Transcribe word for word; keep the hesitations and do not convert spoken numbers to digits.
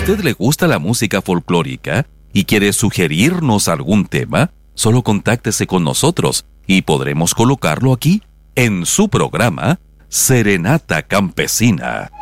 usted le gusta la música folclórica y quiere sugerirnos algún tema, solo contáctese con nosotros y podremos colocarlo aquí en su programa Serenata Campesina.